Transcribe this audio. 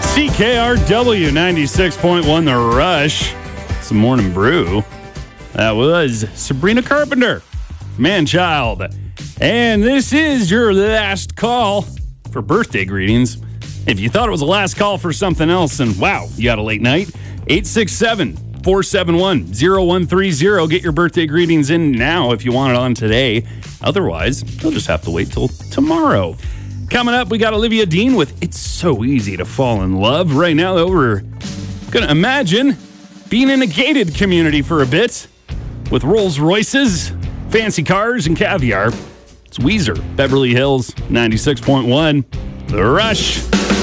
CKRW 96.1 The Rush. Some Morning Brew. That was Sabrina Carpenter, Man-Child. And this is your last call for birthday greetings. If you thought it was the last call for something else, and wow, you got a late night, 867-471-0130. Get your birthday greetings in now if you want it on today. Otherwise, you'll just have to wait till tomorrow. Coming up, we got Olivia Dean with It's So Easy to Fall in Love. Right now, though, we're going to imagine being in a gated community for a bit with Rolls Royces, fancy cars, and caviar. It's Weezer, Beverly Hills, 96.1, The Rush.